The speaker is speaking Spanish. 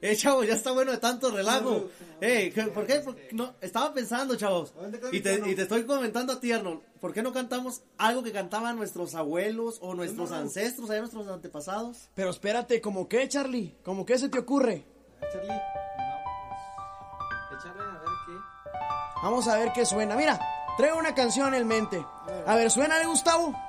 Chavos, ya está bueno de tanto relajo. ¿Por qué? Porque no, estaba pensando, chavos. Y te estoy comentando a ti, Arnold. ¿Por qué no cantamos algo que cantaban nuestros abuelos o nuestros ancestros, nuestros antepasados? Pero espérate, ¿cómo qué, Charlie? ¿Cómo qué se te ocurre? Charlie, no, pues, échale a ver qué. Vamos a ver qué suena. Mira, traigo una canción en mente. A ver, ¿suena, Gustavo?